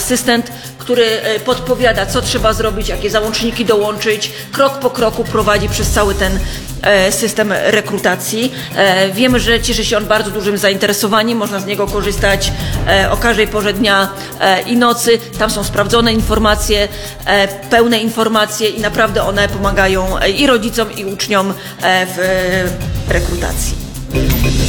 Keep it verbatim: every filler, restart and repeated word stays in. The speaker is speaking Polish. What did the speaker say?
asystent, który podpowiada, co trzeba zrobić, jakie załączniki dołączyć, krok po kroku prowadzi przez cały ten system rekrutacji. Wiemy, że cieszy się on bardzo dużym zainteresowaniem, można z niego korzystać o każdej porze dnia i nocy. Tam są sprawdzone informacje, pełne informacje i naprawdę one pomagają i rodzicom, i uczniom w rekrutacji.